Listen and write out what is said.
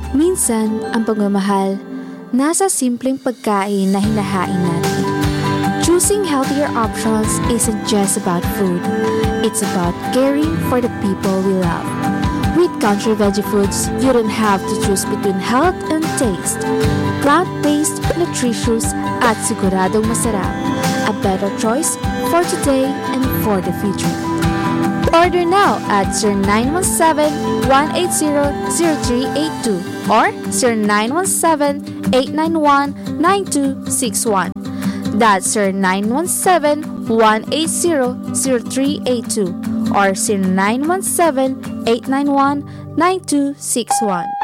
Minsan, ang pagmamahal nasa simpleng pagkain na hinahain natin. Choosing healthier options isn't just about food. It's about caring for the people we love. With Country Veggie Foods, you don't have to choose between health and taste. Plant-based, nutritious, at siguradong masarap. A better choice for today and for the future. Order now at 0917-180-0382 or 0917-891-9261. That's 0917-180-0382 or 0917-891-9261.